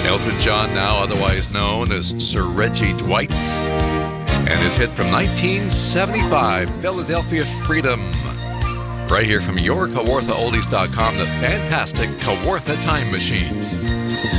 Elton John, now otherwise known as Sir Reggie Dwight, and his hit from 1975, Philadelphia Freedom. Right here from your KawarthaOldies.com, the fantastic Kawartha Time Machine.